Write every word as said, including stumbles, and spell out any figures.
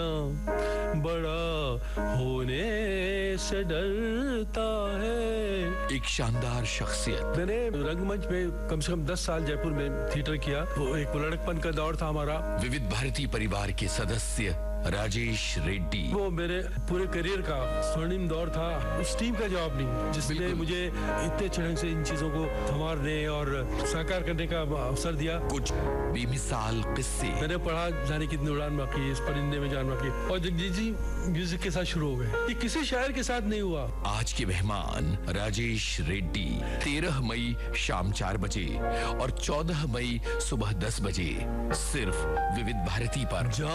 बड़ा होने से डरता है। एक शानदार शख्सियत। मैंने रंगमंच पे कम से कम दस साल जयपुर में थिएटर किया। वो एक लड़कपन का दौर था हमारा। विविध भारती परिवार के सदस्य राजेश रेड्डी। वो मेरे पूरे करियर का स्वर्णिम दौर था। उस टीम का जवाब नहीं जिसने मुझे इतने चढ़ंग से इन चीजों को संवारने और साकार करने का अवसर दिया। कुछ बेमिसाल किस्से। मैंने पढ़ा जाने कितनी उड़ान बाकी, इस परिंदे में जान बाकी, और जगजीत जी म्यूजिक के साथ शुरू हो गए। ये किसी शायर के साथ नहीं हुआ। आज के मेहमान राजेश रेड्डी तेरह मई शाम चार बजे और चौदह मई सुबह दस बजे सिर्फ विविध भारती पर।